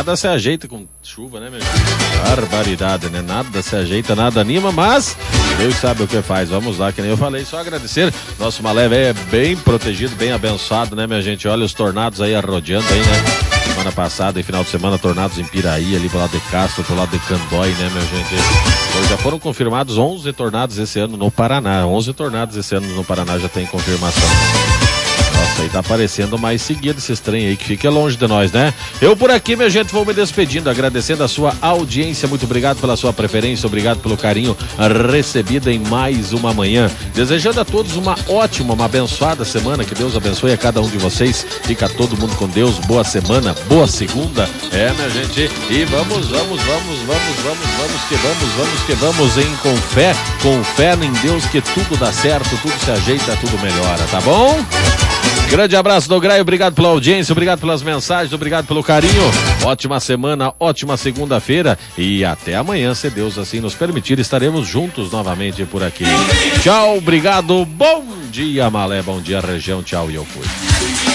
Nada se ajeita com chuva, né, meu gente? Barbaridade, né? Nada se ajeita, nada anima, mas Deus sabe o que faz. Vamos lá, que nem eu falei, só agradecer. Nosso Malé é bem protegido, bem abençoado, né, minha gente? Olha os tornados aí arrodeando aí, né? Semana passada e final de semana, tornados em Piraí, ali pro lado de Castro, pro lado de Candói, né, minha gente? Então, já foram confirmados 11 tornados esse ano no Paraná. 11 tornados esse ano no Paraná já tem confirmação. Nossa, aí tá aparecendo mais seguido esses trem aí que fica longe de nós, né? Eu por aqui, minha gente, vou me despedindo, agradecendo a sua audiência. Muito obrigado pela sua preferência, obrigado pelo carinho recebido em mais uma manhã. Desejando a todos uma ótima, uma abençoada semana, que Deus abençoe a cada um de vocês. Fica todo mundo com Deus, boa semana, boa segunda. Minha gente, e vamos que vamos, hein? Com fé em Deus que tudo dá certo, tudo se ajeita, tudo melhora, tá bom? Grande abraço do Graio, obrigado pela audiência, obrigado pelas mensagens, obrigado pelo carinho. Ótima semana, ótima segunda-feira e até amanhã, se Deus assim nos permitir, estaremos juntos novamente por aqui. Tchau, obrigado, bom dia Malé, bom dia região, tchau e eu fui.